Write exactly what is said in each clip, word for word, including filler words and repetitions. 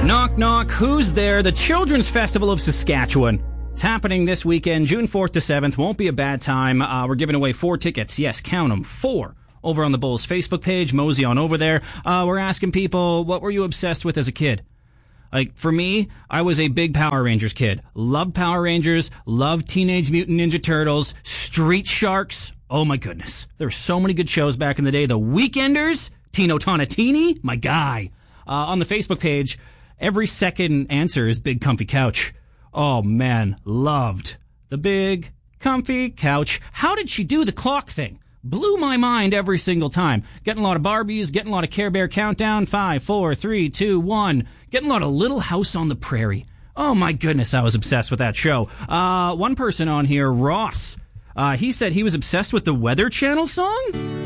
Knock, knock, who's there? The Children's Festival of Saskatchewan. It's happening this weekend, June fourth to seventh. Won't be a bad time. Uh, we're giving away four tickets. Yes, count them. Four. Over on the Bulls Facebook page. Mosey on over there. Uh, we're asking people, what were you obsessed with as a kid? Like, for me, I was a big Power Rangers kid. Loved Power Rangers. Loved Teenage Mutant Ninja Turtles. Street Sharks. Oh, my goodness. There were so many good shows back in the day. The Weekenders. Tino Tonatini. My guy. Uh, on the Facebook page, every second answer is Big Comfy Couch. Oh, man. Loved the Big Comfy Couch. How did she do the clock thing? Blew my mind every single time. Getting a lot of Barbies, getting a lot of Care Bear Countdown. Five, four, three, two, one. Getting a lot of Little House on the Prairie. Oh, my goodness, I was obsessed with that show. Uh, one person on here, Ross, uh, he said he was obsessed with the Weather Channel song?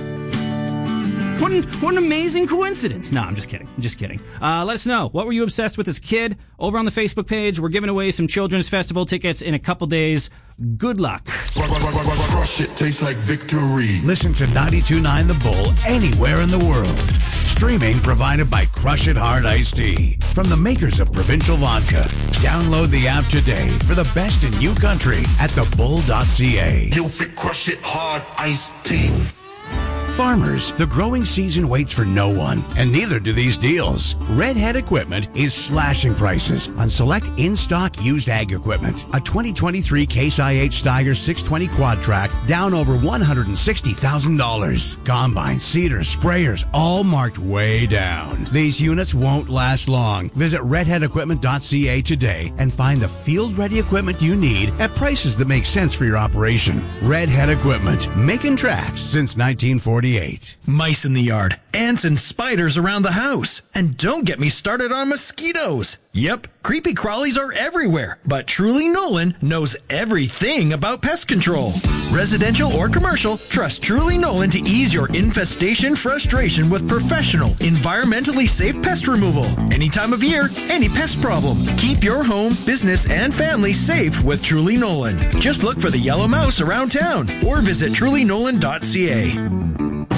What an, what an amazing coincidence. No, I'm just kidding. I'm just kidding. Uh, let us know. What were you obsessed with as a kid? Over on the Facebook page, we're giving away some Children's Festival tickets in a couple days. Good luck. Crush it tastes like victory. Listen to ninety-two point nine The Bull anywhere in the world. Streaming provided by Crush It Hard Iced Tea. From the makers of Provincial Vodka. Download the app today for the best in new country at the bull dot c a. You'll fit Crush It Hard Iced Tea. Farmers, the growing season waits for no one, and neither do these deals. Redhead Equipment is slashing prices on select in-stock used ag equipment. A twenty twenty-three Case I H Steiger six twenty Quad Track down over one hundred sixty thousand dollars. Combines, seeders, sprayers, all marked way down. These units won't last long. Visit redhead equipment dot c a today and find the field-ready equipment you need at prices that make sense for your operation. Redhead Equipment, making tracks since nineteen forty-eight. Mice in the yard, ants and spiders around the house. And don't get me started on mosquitoes. Yep, creepy crawlies are everywhere, but Truly Nolan knows everything about pest control. Residential or commercial, trust Truly Nolan to ease your infestation frustration with professional, environmentally safe pest removal. Any time of year, any pest problem. Keep your home, business, and family safe with Truly Nolan. Just look for the yellow mouse around town or visit truly nolan dot c a.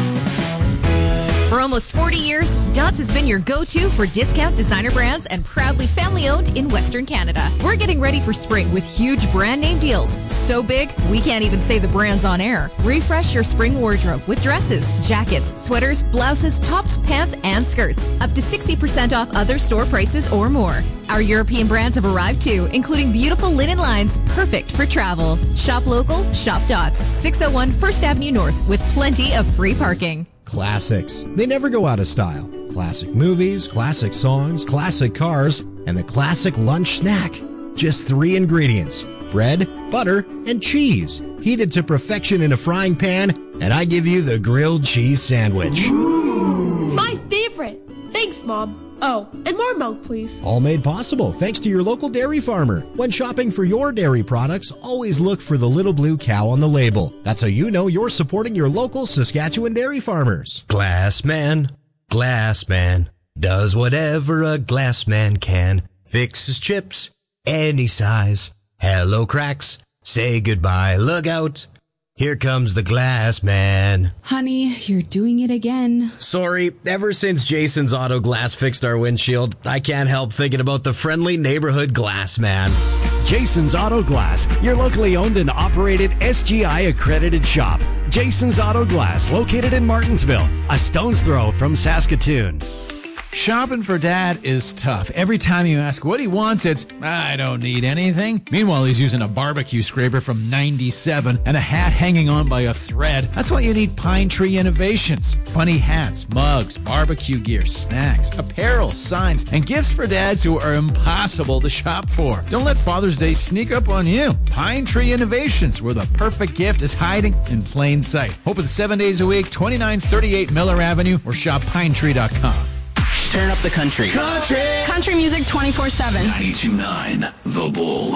For almost forty years, Dots has been your go-to for discount designer brands and proudly family-owned in Western Canada. We're getting ready for spring with huge brand name deals. So big, we can't even say the brands on air. Refresh your spring wardrobe with dresses, jackets, sweaters, blouses, tops, pants, and skirts. Up to sixty percent off other store prices or more. Our European brands have arrived too, including beautiful linen lines perfect for travel. Shop local, shop Dots. six oh one First Avenue North with plenty of free parking. Classics. They never go out of style. Classic movies, classic songs, classic cars, and the classic lunch snack. Just three ingredients: bread, butter, and cheese. Heated to perfection in a frying pan, and I give you the grilled cheese sandwich. Ooh. My favorite. Thanks, Mom. Oh, and more milk, please. All made possible thanks to your local dairy farmer. When shopping for your dairy products, always look for the little blue cow on the label. That's how you know you're supporting your local Saskatchewan dairy farmers. Glass man, glass man, does whatever a glass man can. Fixes chips, any size. Hello cracks, say goodbye, look out. Here comes the glass man. Honey, you're doing it again. Sorry, ever since Jason's Auto Glass fixed our windshield, I can't help thinking about the friendly neighborhood glass man. Jason's Auto Glass, your locally owned and operated S G I accredited shop. Jason's Auto Glass, located in Martinsville, a stone's throw from Saskatoon. Shopping for Dad is tough. Every time you ask what he wants, it's, I don't need anything. Meanwhile, he's using a barbecue scraper from ninety-seven and a hat hanging on by a thread. That's why you need Pine Tree Innovations. Funny hats, mugs, barbecue gear, snacks, apparel, signs, and gifts for dads who are impossible to shop for. Don't let Father's Day sneak up on you. Pine Tree Innovations, where the perfect gift is hiding in plain sight. Open seven days a week, twenty-nine thirty-eight Miller Avenue, or shop pine tree dot com. Turn up the country. Country. Country music twenty-four seven. ninety-two point nine The Bull.